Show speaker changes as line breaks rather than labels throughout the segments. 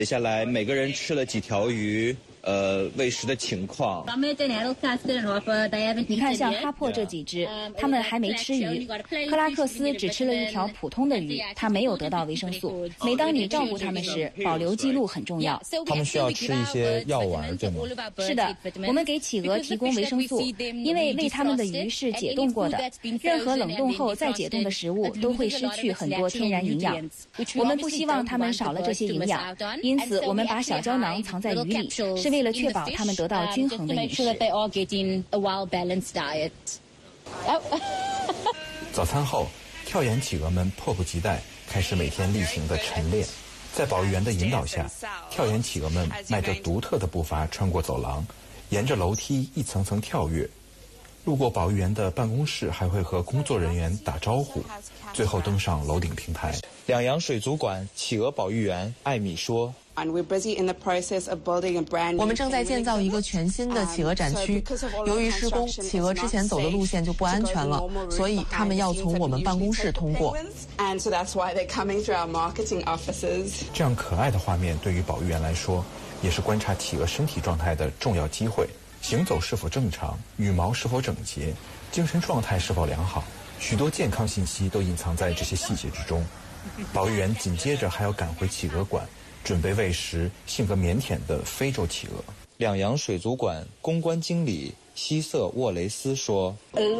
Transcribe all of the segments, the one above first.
接下来每个人吃了几条鱼，喂食的情况。
你看，像哈珀这几只，他们还没吃鱼。克拉克斯只吃了一条普通的鱼，他没有得到维生素。每当你照顾他们时，保留记录很重要。
他们需要吃一些药丸，对吗？
是的，我们给企鹅提供维生素，因为喂它们的鱼是解冻过的，任何冷冻后再解冻的食物都会失去很多天然营养。我们不希望它们少了这些营养，因此我们把小胶囊藏在鱼里，是为了确保它们得到均衡的饮食。
早餐后，跳岩企鹅们迫不及待开始每天例行的晨练。在保育员的引导下，跳岩企鹅们迈着独特的步伐穿过走廊，沿着楼梯一层层跳跃。路过保育员的办公室，还会和工作人员打招呼，最后登上楼顶平台。
两洋水族馆企鹅保育员艾米说，
我们正在建造一个全新的企鹅展区，由于施工，企鹅之前走的路线就不安全了，所以他们要从我们办公室通过。
这样可爱的画面对于保育员来说，也是观察企鹅身体状态的重要机会。行走是否正常，羽毛是否整洁，精神状态是否良好，许多健康信息都隐藏在这些细节之中。保育员紧接着还要赶回企鹅馆，准备喂食性格腼腆的非洲企鹅。
两洋水族馆公关经理希瑟沃雷斯说，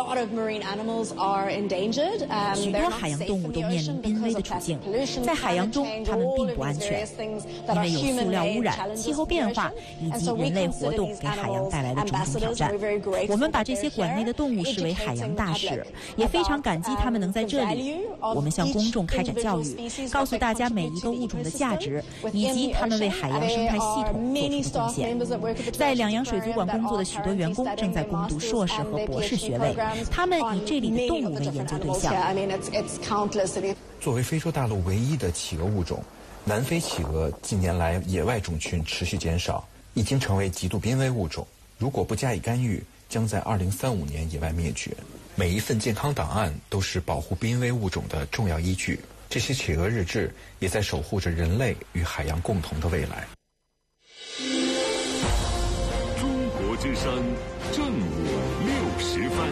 许多海洋动物都面临濒危的处境，在海洋中它们并不安全，因为有塑料污染、气候变化以及人类活动给海洋带来的种种挑战。我们把这些馆内的动物视为海洋大使，也非常感激他们能在这里。我们向公众开展教育，告诉大家每一个物种的价值，以及他们为海洋生态系统做出的贡献。在两洋水族馆工作的许多员工正在攻读硕士和博士学位，他们以这里的动物为研究对象。
作为非洲大陆唯一的企鹅物种，南非企鹅近年来野外种群持续减少，已经成为极度濒危物种。如果不加以干预，将在2035年野外灭绝。每一份健康档案都是保护濒危物种的重要依据。这些企鹅日志也在守护着人类与海洋共同的未来。
中国之声正午60分。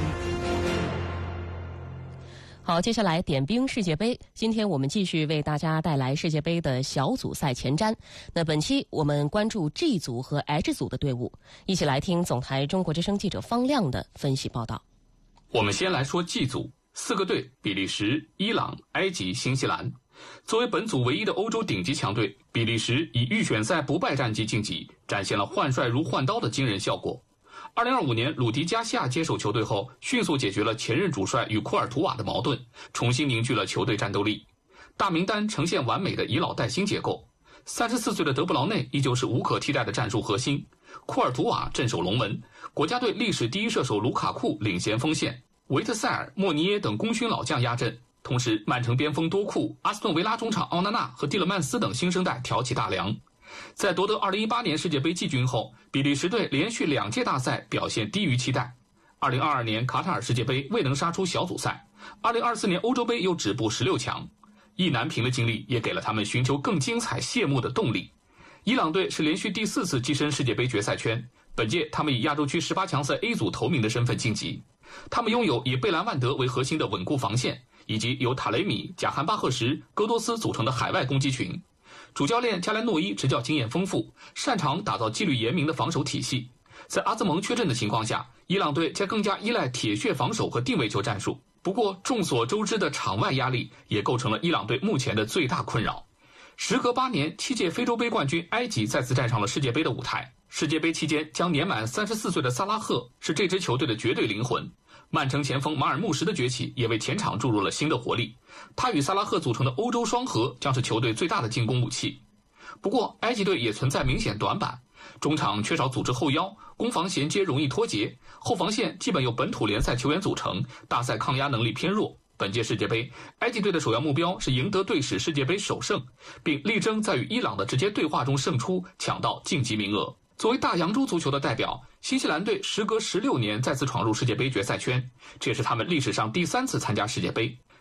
好，接下来点兵世界杯。今天我们继续为大家带来世界杯的小组赛前瞻。那本期我们关注 G 组和 H 组的队伍，一起来听总台中国之声记者方亮的分析报道。
我们先来说 G 组，4个队：比利时、伊朗、埃及、新西兰。作为本组唯一的欧洲顶级强队，比利时以预选赛不败战绩晋级，展现了换帅如换刀的惊人效果。2025年鲁迪加西亚接手球队后，迅速解决了前任主帅与库尔图瓦的矛盾，重新凝聚了球队战斗力。大名单呈现完美的以老带新结构。34岁的德布劳内依旧是无可替代的战术核心，库尔图瓦镇守龙门，国家队历史第一射手卢卡库领衔锋线，维特塞尔、莫尼耶等功勋老将压阵。同时，曼城边锋多库、阿斯顿维拉中场奥纳纳和蒂勒曼斯等新生代挑起大梁。在夺得2018年世界杯季军后，比利时队连续2届大赛表现低于期待。2022年卡塔尔世界杯未能杀出小组赛，2024年欧洲杯又止步16强。意难平的经历也给了他们寻求更精彩谢幕的动力。伊朗队是连续第4次跻身世界杯决赛圈，本届他们以亚洲区18强赛 A 组头名的身份晋级。他们拥有以贝兰万德为核心的稳固防线，以及由塔雷米、贾罕巴赫什、戈多斯组成的海外攻击群。主教练加兰诺伊执教经验丰富，擅长打造纪律严明的防守体系。在阿兹蒙缺阵的情况下，伊朗队将更加依赖铁血防守和定位球战术。不过众所周知的场外压力也构成了伊朗队目前的最大困扰。时隔8年，7届非洲杯冠军埃及再次站上了世界杯的舞台。世界杯期间将年满34岁的萨拉赫是这支球队的绝对灵魂。曼城前锋马尔穆什的崛起也为前场注入了新的活力，他与萨拉赫组成的欧洲双核将是球队最大的进攻武器。不过埃及队也存在明显短板，中场缺少组织后腰，攻防衔接容易脱节，后防线基本由本土联赛球员组成，大赛抗压能力偏弱。本届世界杯，埃及队的首要目标是赢得队史世界杯首胜，并力争在与伊朗的直接对话中胜出，抢到晋级名额。作为大洋洲足球的代表，新西兰队时隔16年再次闯入世界杯决赛圈，这也是他们历史上第3次参加世界杯。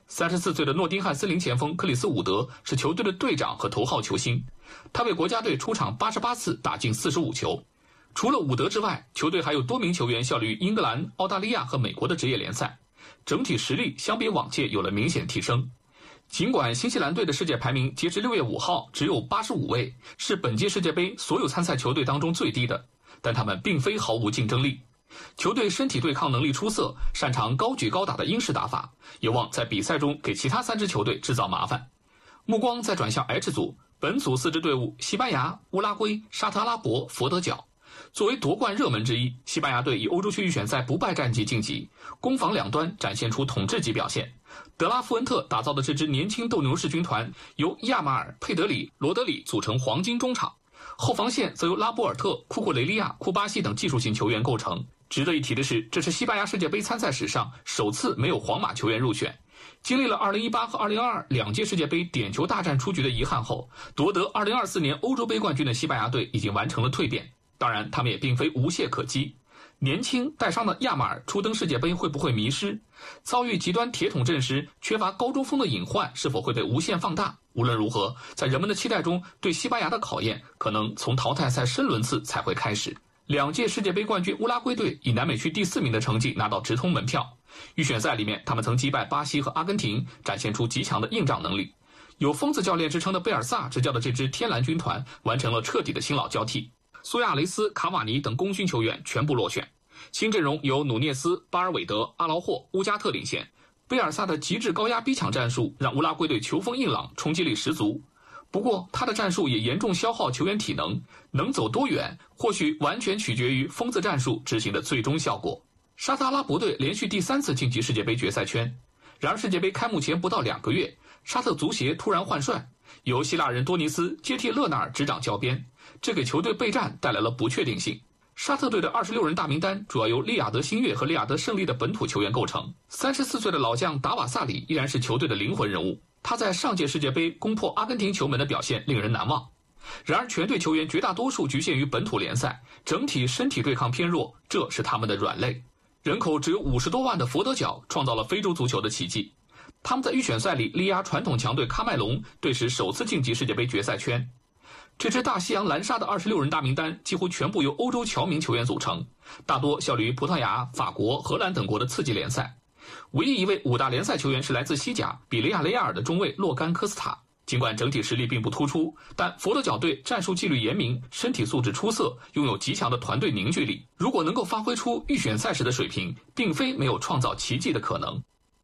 34岁的诺丁汉森林前锋克里斯伍德是球队的队长和头号球星，他为国家队出场88次，打进45球。除了伍德之外，球队还有多名球员效力于英格兰、澳大利亚和美国的职业联赛，整体实力相比往届有了明显提升。尽管新西兰队的世界排名截至6月5号只有85位，是本届世界杯所有参赛球队当中最低的，但他们并非毫无竞争力。球队身体对抗能力出色，擅长高举高打的英式打法，有望在比赛中给其他3支球队制造麻烦。目光再转向 H 组，本组4支队伍西班牙、乌拉圭、沙特阿拉伯、佛得角。作为夺冠热门之一，西班牙队以欧洲区预选赛不败战绩晋级，攻防两端展现出统治级表现。德拉夫恩特打造的这支年轻斗牛士军团由亚马尔、佩德里、罗德里组成黄金中场，后防线则由拉波尔特、库库雷利亚、库巴西等技术型球员构成。值得一提的是，这是西班牙世界杯参赛史上首次没有皇马球员入选。经历了2018和2022两届世界杯点球大战出局的遗憾后，夺得2024年欧洲杯冠军的西班牙队已经完成了蜕变。当然，他们也并非无懈可击。年轻带伤的亚马尔初登世界杯会不会迷失？遭遇极端铁桶阵时缺乏高中锋的隐患是否会被无限放大？无论如何，在人们的期待中，对西班牙的考验可能从淘汰赛深轮次才会开始。两届世界杯冠军乌拉圭队以南美区第4名的成绩拿到直通门票。预选赛里面，他们曾击败巴西和阿根廷，展现出极强的硬仗能力。有疯子教练之称的贝尔萨执教的这支天蓝军团完成了彻底的新老交替。苏亚雷斯、卡瓦尼等功勋球员全部落选，新阵容由努涅斯、巴尔韦德、阿劳霍、乌加特领衔。贝尔萨的极致高压逼抢战术让乌拉圭队球风硬朗，冲击力十足。不过他的战术也严重消耗球员体能走多远或许完全取决于疯子战术执行的最终效果。沙特阿拉伯队连续第3次晋级世界杯决赛圈，然而世界杯开幕前不到2个月，沙特足协突然换帅，由希腊人多尼斯接替勒纳尔执掌教鞭，这给球队备战带来了不确定性。沙特队的26人大名单主要由利雅得新月和利雅得胜利的本土球员构成。34岁的老将达瓦萨里依然是球队的灵魂人物，他在上届世界杯攻破阿根廷球门的表现令人难忘。然而全队球员绝大多数局限于本土联赛，整体身体对抗偏弱，这是他们的软肋。人口只有50多万的佛得角创造了非洲足球的奇迹，他们在预选赛里力压传统强队喀麦隆，队史首次晋级世界杯决赛圈。这支大西洋蓝鲨的26人大名单几乎全部由欧洲侨民球员组成，大多效力于葡萄牙、法国、荷兰等国的次级联赛。唯一一位5大联赛球员是来自西甲比利亚雷亚尔的中卫洛甘科斯塔。尽管整体实力并不突出，但佛得角队战术纪律严明，身体素质出色，拥有极强的团队凝聚力。如果能够发挥出预选赛时的水平，并非没有创造奇迹的可能。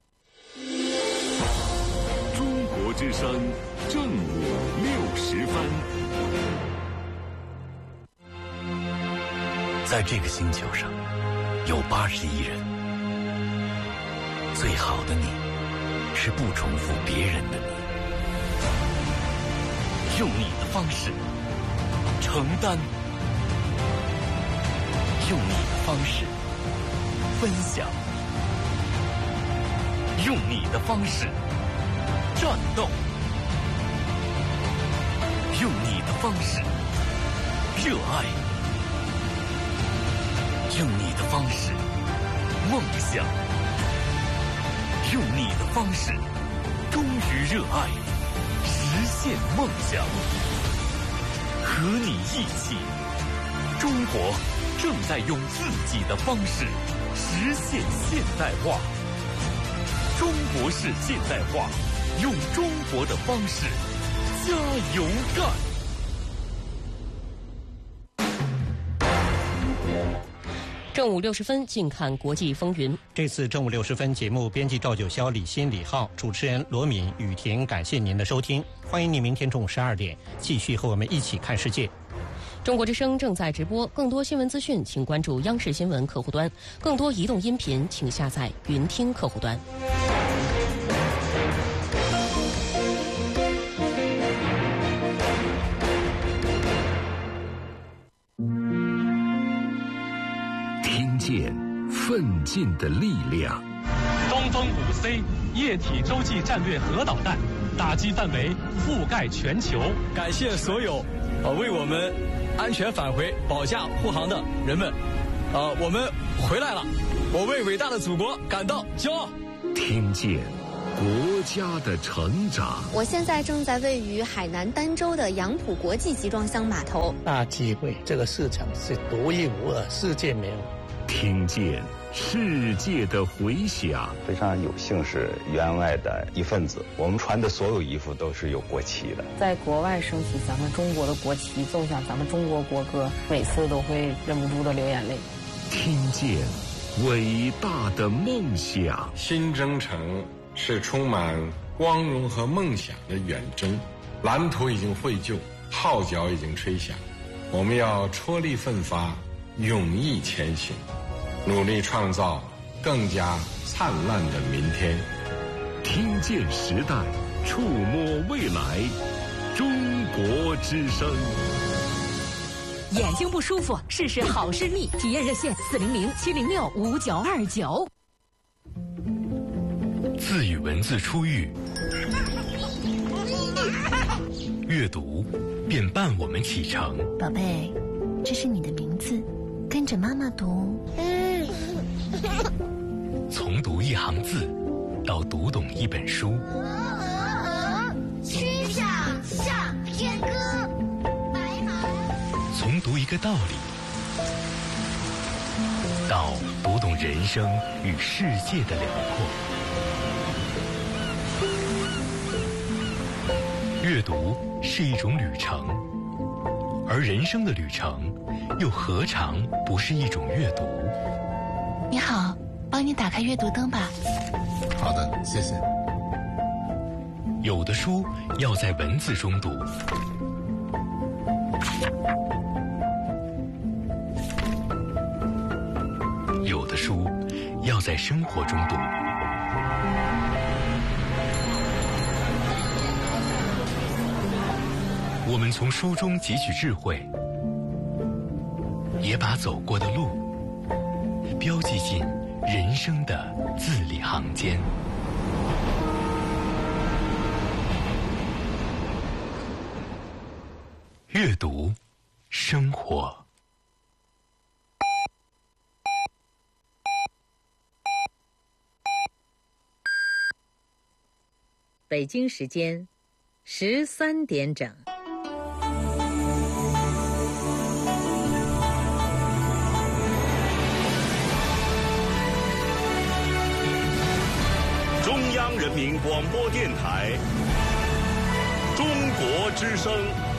中国之声正午60分。
在这个星球上，有80亿人。最好的你，是不重复别人的你。用你的方式承担，用你的方式分享，用你的方式战斗，用你的方式热爱，用你的方式梦想，用你的方式忠于热爱，实现梦想。和你一起，中国正在用自己的方式实现现代化。中国式现代化，用中国的方式加油干。
正午60分，静看国际风云。
这次正午60分节目，编辑赵九霄、李欣、李浩，主持人罗敏、雨婷，感谢您的收听。欢迎您明天中午12点继续和我们一起看世界。
中国之声正在直播，更多新闻资讯，请关注央视新闻客户端；更多移动音频，请下载云听客户端。
听见奋进的力量。
东风5C 液体洲际战略核导弹打击范围覆盖全球。
感谢所有为我们安全返回保驾护航的人们。我们回来了，我为伟大的祖国感到骄傲。
听见国家的成长。
我现在正在位于海南儋州的杨浦国际集装箱码头。
大机会，这个市场是独一无二，世界没有。
听见世界的回响，
非常有幸是员外的一份子。我们穿的所有衣服都是有国旗的。
在国外升起咱们中国的国旗，奏响咱们中国国歌，每次都会忍不住的流眼泪。
听见伟大的梦想。
新征程是充满光荣和梦想的远征，蓝图已经绘就，号角已经吹响，我们要踔厉奋发，勇毅前行，努力创造更加灿烂的明天。
听见时代，触摸未来，中国之声。
眼睛不舒服，试试好视力，体验热线400-706-5929。
字与文字初遇，阅读便伴我们启程。
宝贝，这是你的名字，跟着妈妈读。
从读一行字到读懂一本书，
曲项向天歌，
从读一个道理到读懂人生与世界的辽阔。阅读是一种旅程，而人生的旅程又何尝不是一种阅读？
你好，帮你打开阅读灯吧。
好的，谢谢。
有的书要在文字中读，有的书要在生活中读。我们从书中汲取智慧，也把走过的路标记进人生的字里行间。阅读，生活。
北京时间13点整。
中央人民广播电台，中国之声。